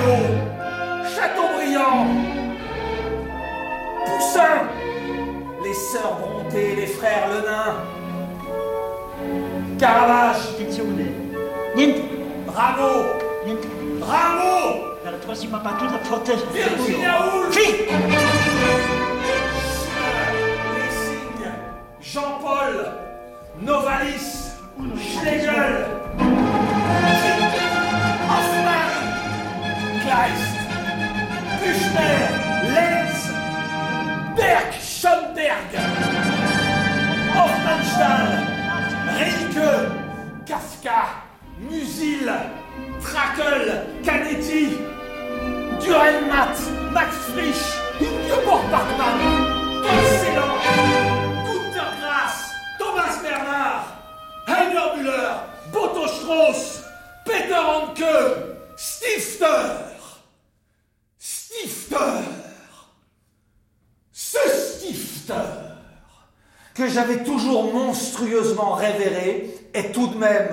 Mirabeau, Chateaubriand, Poussin, les sœurs Brontë, les frères Lenain, Caravage, Niente, Rameau, niente. Rameau, La prossima battuta forte. Virginia Woolf, Sì! Lessing, Jean-Paul, Novalis, Schlegel, Hoffmann, Kleist, Büchner, Lenz, Berg, Schoenberg, Hofmannsthal, Rilke, Kafka, Musil, Trakl, Canetti, Dürrenmatt, Max Frisch, Ingeborg Bachmann, Paul Celan, Günter Grass, Thomas Bernhard, Heiner Müller, Boto Strauss, Peter Handke, Stifter. Ce Stifter que j'avais toujours monstrueusement révéré est tout de même...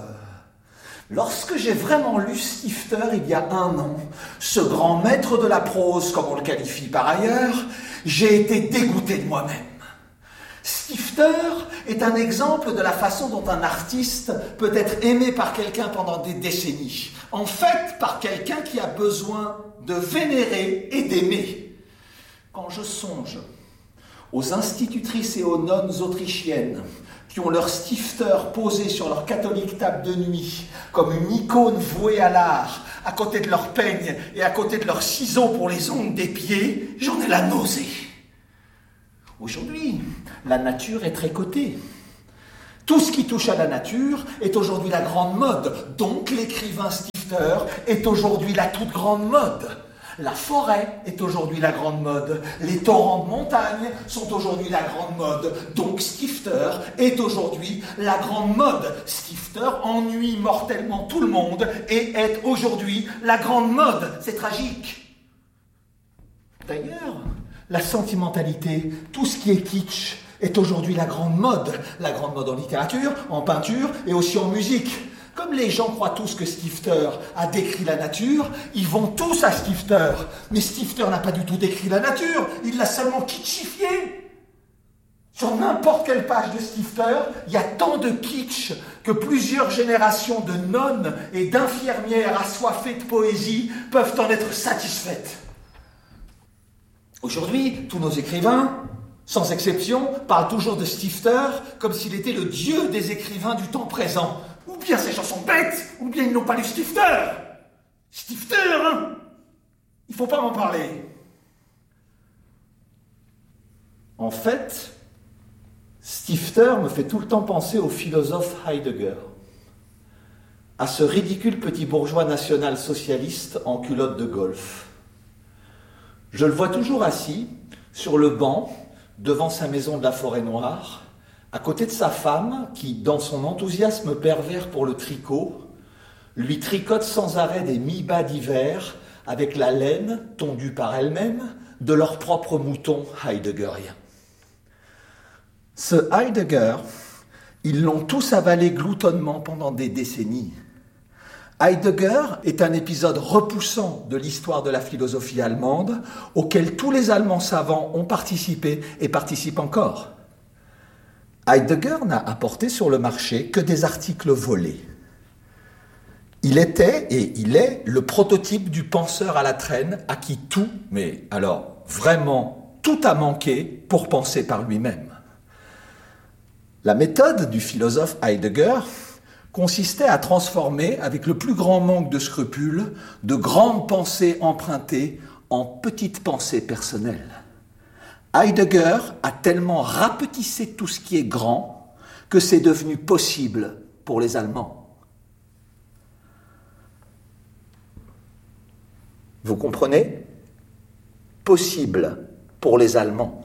Lorsque j'ai vraiment lu Stifter il y a 1 an, ce grand maître de la prose, comme on le qualifie par ailleurs, j'ai été dégoûté de moi-même. Stifter est un exemple de la façon dont un artiste peut être aimé par quelqu'un pendant des décennies. En fait, par quelqu'un qui a besoin de vénérer et d'aimer. Quand je songe aux institutrices et aux nonnes autrichiennes qui ont leur Stifter posé sur leur catholique table de nuit, comme une icône vouée à l'art, à côté de leur peigne et à côté de leurs ciseaux pour les ongles des pieds, j'en ai la nausée. Aujourd'hui, la nature est tricotée. Tout ce qui touche à la nature est aujourd'hui la grande mode. Donc l'écrivain Stifter est aujourd'hui la toute grande mode. La forêt est aujourd'hui la grande mode. Les torrents de montagne sont aujourd'hui la grande mode. Donc Stifter est aujourd'hui la grande mode. Stifter ennuie mortellement tout le monde et est aujourd'hui la grande mode. C'est tragique. D'ailleurs, la sentimentalité, tout ce qui est kitsch, est aujourd'hui la grande mode. La grande mode en littérature, en peinture et aussi en musique. Comme les gens croient tous que Stifter a décrit la nature, ils vont tous à Stifter. Mais Stifter n'a pas du tout décrit la nature, il l'a seulement kitschifiée. Sur n'importe quelle page de Stifter, il y a tant de kitsch que plusieurs générations de nonnes et d'infirmières assoiffées de poésie peuvent en être satisfaites. Aujourd'hui, tous nos écrivains, sans exception, parlent toujours de Stifter comme s'il était le dieu des écrivains du temps présent. Ou bien ces gens sont bêtes, ou bien ils n'ont pas lu Stifter. Stifter, hein? Il faut pas m'en parler. En fait, Stifter me fait tout le temps penser au philosophe Heidegger, à ce ridicule petit bourgeois national-socialiste en culotte de golf. Je le vois toujours assis, sur le banc, devant sa maison de la Forêt-Noire, à côté de sa femme qui, dans son enthousiasme pervers pour le tricot, lui tricote sans arrêt des mi-bas d'hiver avec la laine, tondue par elle-même, de leurs propres moutons heideggeriens. Ce Heidegger, ils l'ont tous avalé gloutonnement pendant des décennies. Heidegger est un épisode repoussant de l'histoire de la philosophie allemande auquel tous les Allemands savants ont participé et participent encore. Heidegger n'a apporté sur le marché que des articles volés. Il était et il est le prototype du penseur à la traîne à qui tout, mais alors vraiment tout a manqué pour penser par lui-même. La méthode du philosophe Heidegger consistait à transformer, avec le plus grand manque de scrupules, de grandes pensées empruntées en petites pensées personnelles. Heidegger a tellement rapetissé tout ce qui est grand que c'est devenu possible pour les Allemands. Vous comprenez ? Possible pour les Allemands.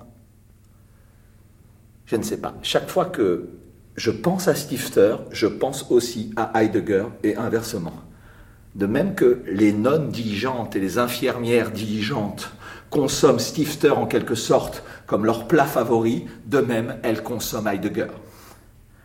Je ne sais pas. Chaque fois que je pense à Stifter, je pense aussi à Heidegger et inversement. De même que les nonnes diligentes et les infirmières diligentes consomment Stifter en quelque sorte comme leur plat favori, de même elles consomment Heidegger.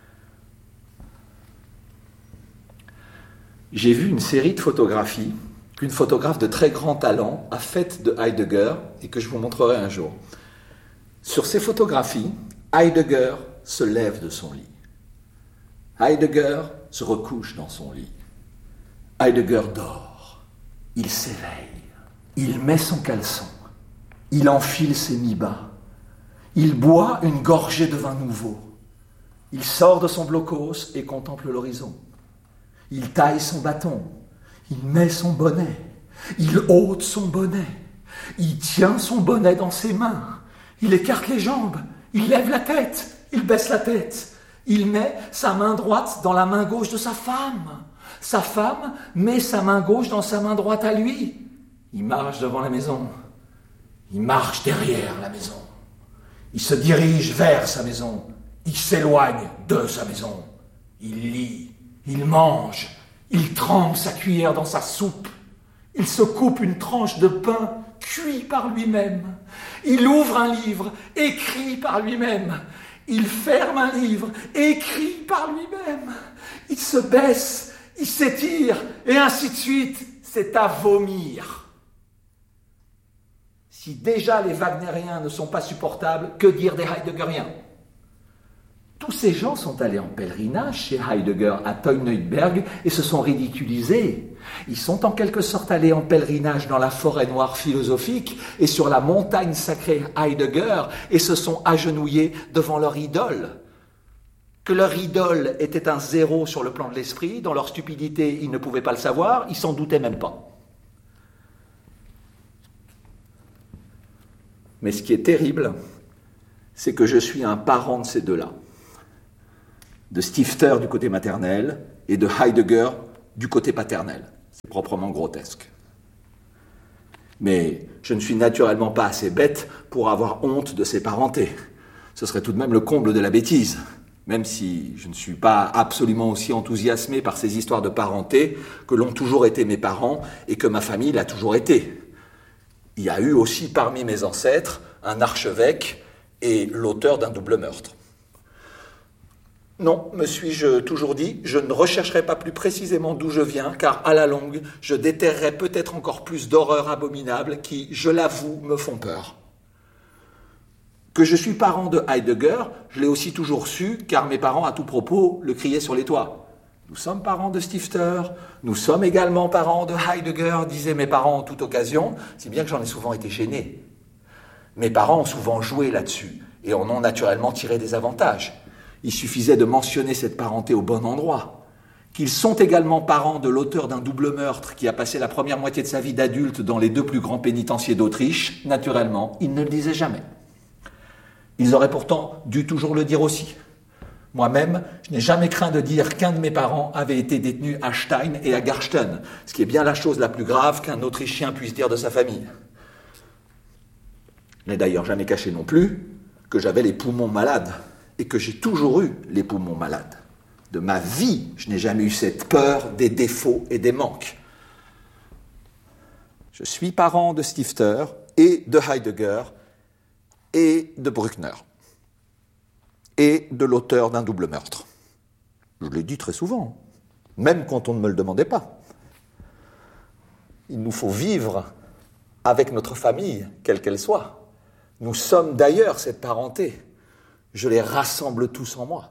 J'ai vu une série de photographies qu'une photographe de très grand talent a faite de Heidegger et que je vous montrerai un jour. Sur ces photographies, Heidegger se lève de son lit. Heidegger se recouche dans son lit. Heidegger dort. Il s'éveille. Il met son caleçon. Il enfile ses mi-bas. Il boit une gorgée de vin nouveau. Il sort de son blocos et contemple l'horizon. Il taille son bâton. Il met son bonnet. Il ôte son bonnet. Il tient son bonnet dans ses mains. Il écarte les jambes. Il lève la tête. Il baisse la tête. Il met sa main droite dans la main gauche de sa femme. Sa femme met sa main gauche dans sa main droite à lui. Il marche devant la maison. Il marche derrière la maison. Il se dirige vers sa maison. Il s'éloigne de sa maison. Il lit. Il mange. Il trempe sa cuillère dans sa soupe. Il se coupe une tranche de pain cuit par lui-même. Il ouvre un livre écrit par lui-même. Il ferme un livre écrit par lui-même. Il se baisse, il s'étire, et ainsi de suite. C'est à vomir. Si déjà les wagnériens ne sont pas supportables, que dire des heideggeriens ? Tous ces gens sont allés en pèlerinage chez Heidegger à Teuneuberg et se sont ridiculisés. Ils sont en quelque sorte allés en pèlerinage dans la forêt noire philosophique et sur la montagne sacrée Heidegger et se sont agenouillés devant leur idole. Que leur idole était un zéro sur le plan de l'esprit, dans leur stupidité ils ne pouvaient pas le savoir, ils s'en doutaient même pas. Mais ce qui est terrible, c'est que je suis un parent de ces deux-là. De Stifter du côté maternel et de Heidegger du côté paternel. C'est proprement grotesque. Mais je ne suis naturellement pas assez bête pour avoir honte de ces parentés. Ce serait tout de même le comble de la bêtise, même si je ne suis pas absolument aussi enthousiasmé par ces histoires de parenté que l'ont toujours été mes parents et que ma famille l'a toujours été. Il y a eu aussi parmi mes ancêtres un archevêque et l'auteur d'un double meurtre. Non, me suis-je toujours dit, je ne rechercherai pas plus précisément d'où je viens, car à la longue, je déterrerai peut-être encore plus d'horreurs abominables qui, je l'avoue, me font peur. Que je suis parent de Heidegger, je l'ai aussi toujours su, car mes parents, à tout propos, le criaient sur les toits. Nous sommes parents de Stifter, nous sommes également parents de Heidegger, disaient mes parents en toute occasion, si bien que j'en ai souvent été gêné. Mes parents ont souvent joué là-dessus, et en ont naturellement tiré des avantages. Il suffisait de mentionner cette parenté au bon endroit. Qu'ils sont également parents de l'auteur d'un double meurtre qui a passé la première moitié de sa vie d'adulte dans les 2 plus grands pénitenciers d'Autriche, naturellement, ils ne le disaient jamais. Ils auraient pourtant dû toujours le dire aussi. Moi-même, je n'ai jamais craint de dire qu'un de mes parents avait été détenu à Stein et à Garsten, ce qui est bien la chose la plus grave qu'un Autrichien puisse dire de sa famille. Je n'ai d'ailleurs jamais caché non plus que j'avais les poumons malades. Et que j'ai toujours eu les poumons malades. De ma vie, je n'ai jamais eu cette peur des défauts et des manques. Je suis parent de Stifter et de Heidegger et de Bruckner et de l'auteur d'un double meurtre. Je l'ai dit très souvent, même quand on ne me le demandait pas. Il nous faut vivre avec notre famille, quelle qu'elle soit. Nous sommes d'ailleurs cette parenté. Je les rassemble tous en moi.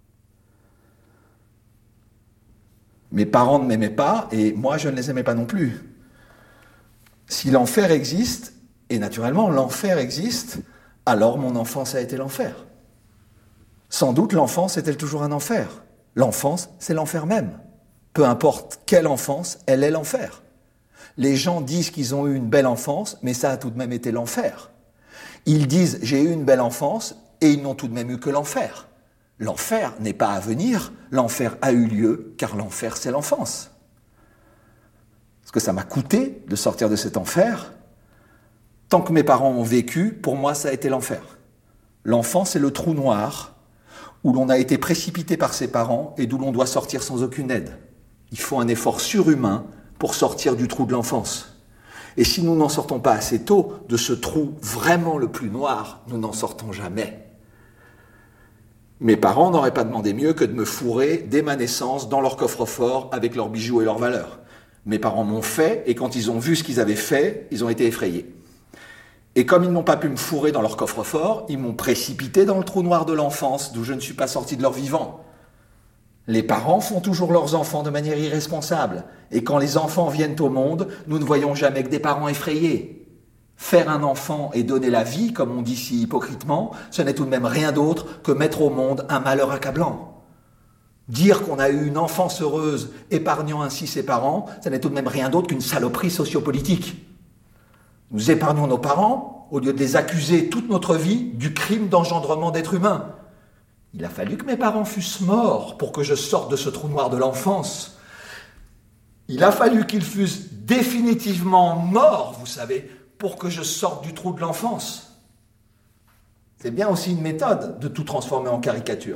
Mes parents ne m'aimaient pas et moi je ne les aimais pas non plus. Si l'enfer existe, et naturellement l'enfer existe, alors mon enfance a été l'enfer. Sans doute l'enfance est-elle toujours un enfer. L'enfance, c'est l'enfer même. Peu importe quelle enfance, elle est l'enfer. Les gens disent qu'ils ont eu une belle enfance, mais ça a tout de même été l'enfer. Ils disent « j'ai eu une belle enfance », et ils n'ont tout de même eu que l'enfer. L'enfer n'est pas à venir, l'enfer a eu lieu, car l'enfer, c'est l'enfance. Ce que ça m'a coûté de sortir de cet enfer, tant que mes parents ont vécu, pour moi, ça a été l'enfer. L'enfant, c'est le trou noir, où l'on a été précipité par ses parents et d'où l'on doit sortir sans aucune aide. Il faut un effort surhumain pour sortir du trou de l'enfance. Et si nous n'en sortons pas assez tôt de ce trou vraiment le plus noir, nous n'en sortons jamais. Mes parents n'auraient pas demandé mieux que de me fourrer dès ma naissance dans leur coffre-fort avec leurs bijoux et leurs valeurs. Mes parents m'ont fait, et quand ils ont vu ce qu'ils avaient fait, ils ont été effrayés. Et comme ils n'ont pas pu me fourrer dans leur coffre-fort, ils m'ont précipité dans le trou noir de l'enfance, d'où je ne suis pas sorti de leur vivant. Les parents font toujours leurs enfants de manière irresponsable, et quand les enfants viennent au monde, nous ne voyons jamais que des parents effrayés. Faire un enfant et donner la vie, comme on dit si hypocritement, ce n'est tout de même rien d'autre que mettre au monde un malheur accablant. Dire qu'on a eu une enfance heureuse, épargnant ainsi ses parents, ce n'est tout de même rien d'autre qu'une saloperie sociopolitique. Nous épargnons nos parents au lieu de les accuser toute notre vie du crime d'engendrement d'êtres humains. Il a fallu que mes parents fussent morts pour que je sorte de ce trou noir de l'enfance. Il a fallu qu'ils fussent définitivement morts, vous savez, pour que je sorte du trou de l'enfance. C'est bien aussi une méthode de tout transformer en caricature.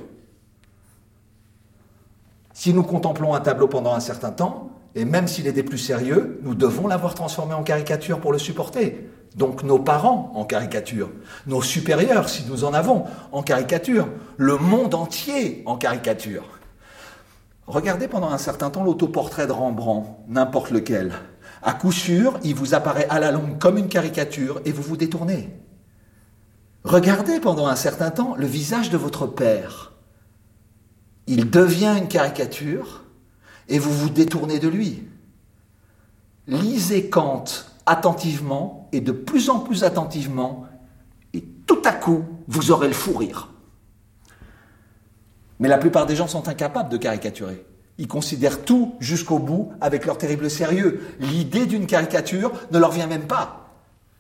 Si nous contemplons un tableau pendant un certain temps, et même s'il est des plus sérieux, nous devons l'avoir transformé en caricature pour le supporter. Donc nos parents en caricature, nos supérieurs, si nous en avons, en caricature, le monde entier en caricature. Regardez pendant un certain temps l'autoportrait de Rembrandt, n'importe lequel. À coup sûr, il vous apparaît à la longue comme une caricature et vous vous détournez. Regardez pendant un certain temps le visage de votre père. Il devient une caricature et vous vous détournez de lui. Lisez Kant attentivement et de plus en plus attentivement et tout à coup, vous aurez le fou rire. Mais la plupart des gens sont incapables de caricaturer. Ils considèrent tout jusqu'au bout avec leur terrible sérieux. L'idée d'une caricature ne leur vient même pas.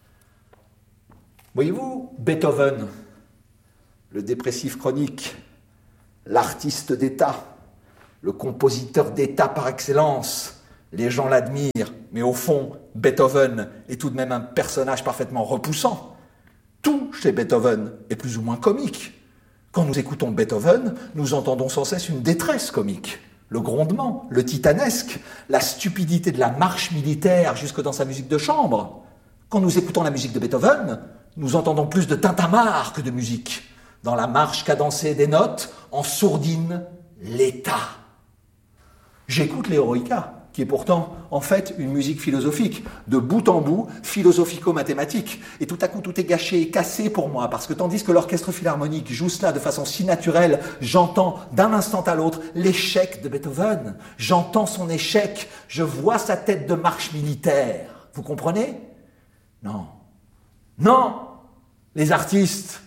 Voyez-vous, Beethoven, le dépressif chronique, l'artiste d'État, le compositeur d'État par excellence. Les gens l'admirent, mais au fond, Beethoven est tout de même un personnage parfaitement repoussant. Tout chez Beethoven est plus ou moins comique. Quand nous écoutons Beethoven, nous entendons sans cesse une détresse comique. Le grondement, le titanesque, la stupidité de la marche militaire jusque dans sa musique de chambre. Quand nous écoutons la musique de Beethoven, nous entendons plus de tintamarre que de musique. Dans la marche cadencée des notes, en sourdine, l'État. J'écoute l'Eroica, qui est pourtant, en fait, une musique philosophique, de bout en bout, philosophico-mathématique. Et tout à coup, tout est gâché et cassé pour moi, parce que tandis que l'orchestre philharmonique joue cela de façon si naturelle, j'entends d'un instant à l'autre l'échec de Beethoven. J'entends son échec, je vois sa tête de marche militaire. Vous comprenez? Non. Non! Les artistes,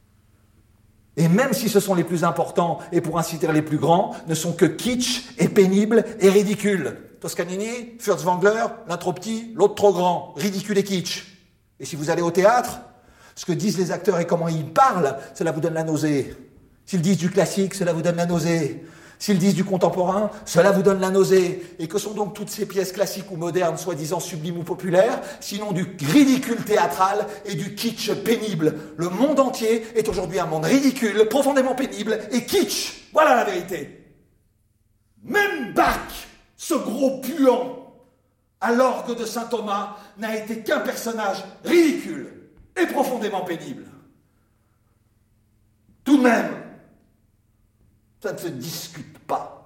et même si ce sont les plus importants, et pour ainsi dire les plus grands, ne sont que kitsch et pénibles et ridicules. Toscanini, Furtwängler, l'un trop petit, l'autre trop grand, ridicule et kitsch. Et si vous allez au théâtre, ce que disent les acteurs et comment ils parlent, cela vous donne la nausée. S'ils disent du classique, cela vous donne la nausée. S'ils disent du contemporain, cela vous donne la nausée. Et que sont donc toutes ces pièces classiques ou modernes, soi-disant sublimes ou populaires, sinon du ridicule théâtral et du kitsch pénible. Le monde entier est aujourd'hui un monde ridicule, profondément pénible et kitsch. Voilà la vérité. Même Bach, ce gros puant, à l'orgue de saint Thomas, n'a été qu'un personnage ridicule et profondément pénible. Tout de même, ça ne se discute pas.